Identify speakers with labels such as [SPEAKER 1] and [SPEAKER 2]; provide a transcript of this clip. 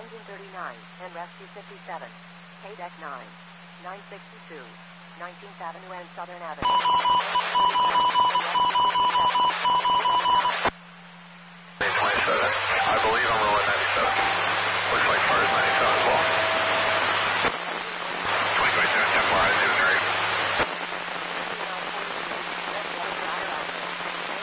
[SPEAKER 1] Engine 39, and Rescue 57. KDEC 9, 962, 19th Avenue and Southern Avenue.
[SPEAKER 2] Engine 39, and Rescue 57. KDEC 9. 27. I believe I'm rolling 97. Looks like far as